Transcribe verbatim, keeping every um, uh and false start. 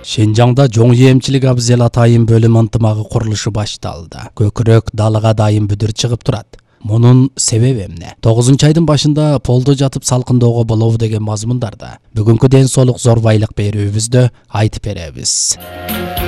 Шинжаңда жоңжу эмчилик абзел атайын бөлүм ынтымагы курулушу башталды. Көкүрөк далыга дайым бүдүр чыгып турат. Мунун себеби эмне? тогузунчу айдын башында полдо жатып салкындоого болобу деген мазмундарда бүгүнкү ден соолук зор байлык берүүбүздө айтып беребиз.